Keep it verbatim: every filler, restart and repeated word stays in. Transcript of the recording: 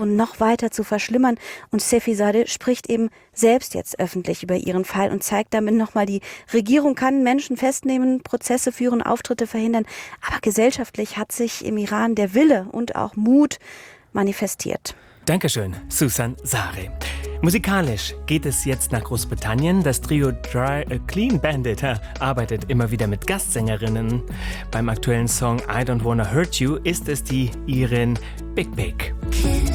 und noch weiter zu verschlimmern. Und Sefizadeh spricht eben selbst jetzt öffentlich über ihren Fall und zeigt damit nochmal, die Regierung kann Menschen festnehmen, Prozesse führen, Auftritte verhindern. Aber gesellschaftlich hat sich im Iran der Wille und auch Mut manifestiert. Dankeschön, Susan Sareh. Musikalisch geht es jetzt nach Großbritannien. Das Trio Dry a Clean Bandit äh, arbeitet immer wieder mit Gastsängerinnen. Beim aktuellen Song I Don't Wanna Hurt You ist es die Irin Big Big.